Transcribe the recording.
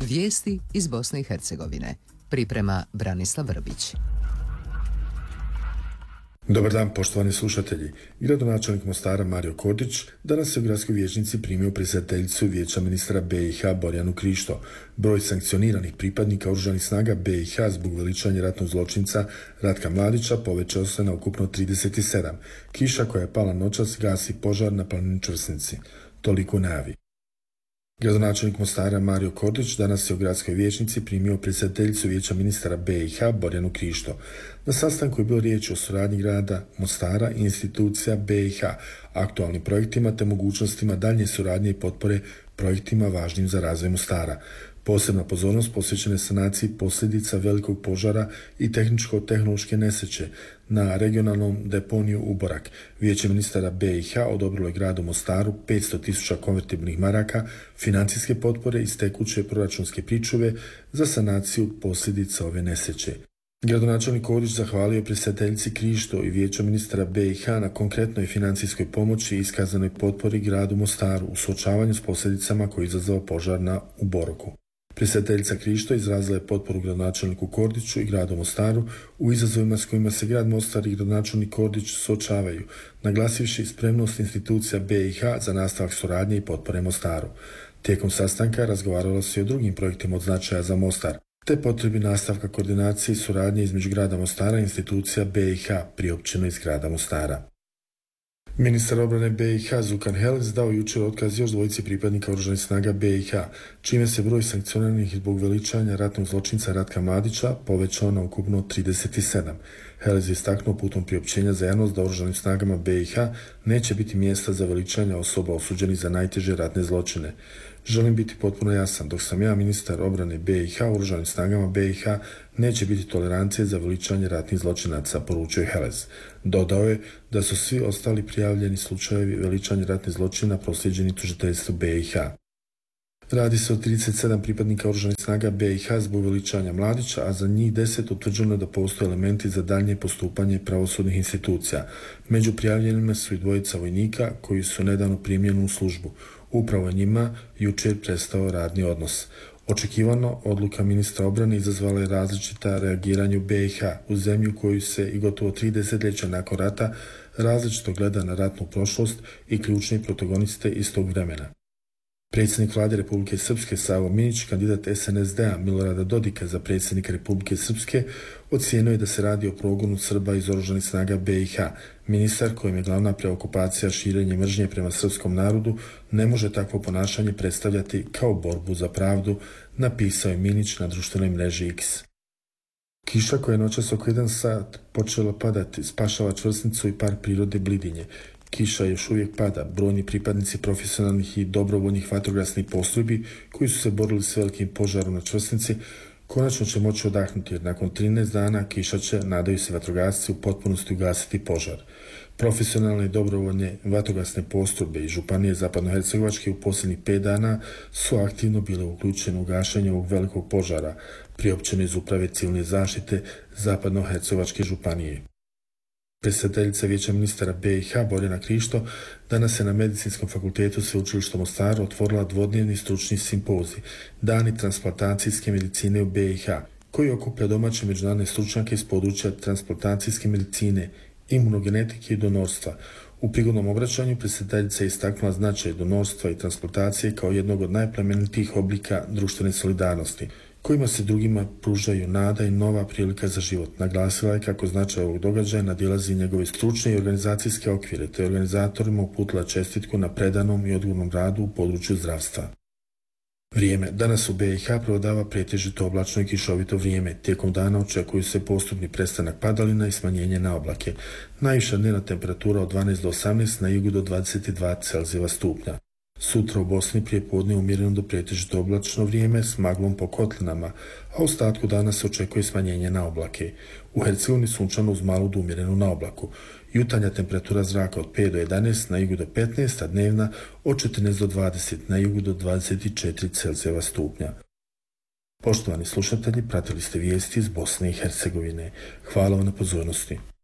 Vijesti iz Bosne i Hercegovine. Priprema Branislav Vrbić. Dobar dan, poštovani slušatelji. Gradonačelnik Mostara Mario Kordić danas je u gradskoj vijećnici primio predsjedateljicu vijeća ministra BiH Borjanu Krišto. Broj sankcioniranih pripadnika oružanih snaga BiH zbog veličanja ratnog zločinca Ratka Mladića povećao se na ukupno 37. Kiša koja je pala noćas gasi požar na planini Čvrsnici. Toliko najavi. Gradonačelnik Mostara Mario Kordić danas je u gradskoj vijećnici primio predsjedateljicu vijeća ministara BiH Borjanu Krišto. Na sastanku je bilo riječ o suradnji grada Mostara i institucija BiH, aktualnim projektima te mogućnostima daljnje suradnje i potpore projektima važnim za razvoj Mostara. Posebna pozornost posvećena je sanaciji posljedica velikog požara i tehničko-tehnološke nesreće na regionalnom deponiju Uborak. Vijeće ministara BiH odobrilo je gradu Mostaru 500.000 konvertibilnih maraka financijske potpore iz tekuće proračunske pričuve za sanaciju posljedica ove nesreće. Gradonačelnik Kordić zahvalio predsjedateljici Krišto i vijeću ministara BiH na konkretnoj financijskoj pomoći i iskazanoj potpori gradu Mostaru u suočavanju s posljedicama koji je izazvao požar na Uboroku. Predsjedateljica Krišto izrazila je potporu gradonačelniku Kordiću i gradu Mostaru u izazovima s kojima se grad Mostar i gradonačelnik Kordić suočavaju, naglasivši spremnost institucija BiH za nastavak suradnje i potpore Mostaru. Tijekom sastanka razgovaralo se i o drugim projektima od značaja za Mostar, te potrebi nastavka koordinacije i suradnje između grada Mostara i institucija BiH priopćeno iz grada Mostara. Ministar obrane BiH Zukan Helec dao jučer otkaz još dvojici pripadnika oružanih snaga BiH, čime se broj sankcioniranih zbog veličanja ratnog zločinca Ratka Mladića povećao na ukupno 37. Helec je istaknuo putem priopćenja za javnost da oružanim snagama BiH neće biti mjesta za veličanje osoba osuđenih za najteže ratne zločine. Želim biti potpuno jasan, dok sam ja ministar obrane BiH, oružanim snagama BiH neće biti tolerancije za veličanje ratnih zločinaca, poručio je Helec. Dodao je da su svi ostali prijavljeni slučajevi veličanja ratnih zločina proslijeđeni tužiteljstvu BiH. Radi se o 37 pripadnika oružanih snaga BiH zbog veličanja Mladića, a za njih 10 utvrđeno je da postoje elementi za daljnje postupanje pravosudnih institucija. Među prijavljenima su i dvojica vojnika koji su nedavno primljeni u službu. Upravo njima jučer prestao radni odnos. Očekivano, odluka ministra obrane izazvala je različita reagiranja u BiH, u zemlju koju se i gotovo 3 desetljeća nakon rata različito gleda na ratnu prošlost i ključni protagoniste iz tog vremena. Predsjednik vlade Republike Srpske Savo Minić, kandidat SNSD-a Milorada Dodika za predsjednika Republike Srpske, ocijenio je da se radi o progonu Srba iz oružanih snaga BiH. Ministar, kojem je glavna preokupacija širenje mržnje prema srpskom narodu, ne može takvo ponašanje predstavljati kao borbu za pravdu, napisao je Minić na društvenoj mreži X. Kiša koja je noćas oko 1 sat počela padati spašava Čvrsnicu i park prirode Blidinje. Kiša još uvijek pada. Brojni pripadnici profesionalnih i dobrovoljnih vatrogasnih postrojbi koji su se borili s velikim požarom na Čvrsnici konačno će moći odahnuti, jer nakon 13 dana kiša će, nadaju se vatrogasci, u potpunosti ugasiti požar. Profesionalne i dobrovoljne vatrogasne postrojbe i županije Zapadnohercegovačke u posljednjih 5 dana su aktivno bile uključene u gašenje ovog velikog požara, priopćeno iz Uprave civilne zaštite Zapadnohercegovačke županije. Predsjedateljica vijeća ministara BiH Borjana Krišto danas je na Medicinskom fakultetu Sveučilišta u Mostaru otvorila dvodnevni stručni simpozij Dani transplantacijske medicine u BiH, koji okuplja domaće međunarodne stručnjake iz područja transplantacijske medicine, imunogenetike i donorstva. U prigodnom obraćanju predsjedateljica je istaknula značaj donorstva i transplantacije kao jednog od najplemenitijih oblika društvene solidarnosti, kojima se drugima pružaju nada i nova prilika za život. Naglasila je kako značaj ovog događaja nadilazi njegove stručne i organizacijske okvire, te organizatorima uputila čestitku na predanom i odgovornom radu u području zdravstva. Vrijeme. Danas u BiH prevladava pretežito oblačno i kišovito vrijeme. Tijekom dana očekuju se postupni prestanak padalina i smanjenje na oblake. Najviša dnevna temperatura od 12 do 18, na jugu do 22 Celzijeva stupnja. Sutra u Bosni prijepodne umjereno do pretežito oblačno vrijeme s maglom po kotlinama, a u ostatku dana se očekuje smanjenje na oblake. U Hercegovini sunčano uz malu do umjerenu na oblaku. Jutarnja temperatura zraka od 5 do 11, na jugu do 15, a dnevna od 14 do 20, na jugu do 24 Celzijeva stupnja. Poštovani slušatelji, pratili ste vijesti iz Bosne i Hercegovine. Hvala vam na pozornosti.